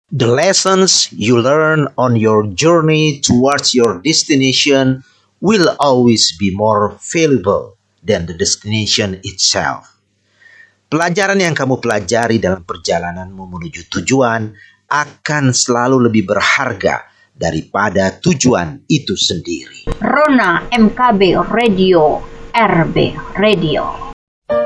The lessons you learn on your journey towards your destination will always be more valuable than the destination itself. Pelajaran yang kamu pelajari dalam perjalananmu menuju tujuan akan selalu lebih berharga daripada tujuan itu sendiri. Rona MKB Radio, RB Radio.